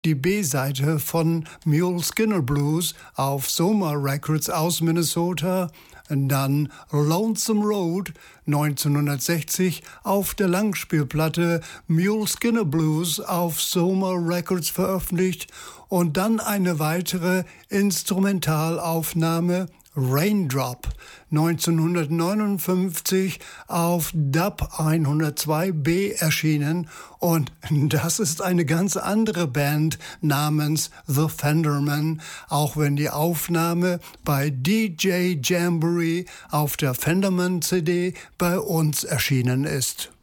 die B-Seite von Mule Skinner Blues auf Soma Records aus Minnesota, dann Lonesome Road 1960 auf der Langspielplatte Mule Skinner Blues auf Soma Records veröffentlicht und dann eine weitere Instrumentalaufnahme Raindrop 1959 auf Dub 102B erschienen, und das ist eine ganz andere Band namens The Fendermen, auch wenn die Aufnahme bei DJ Jamboree auf der Fenderman CD bei uns erschienen ist.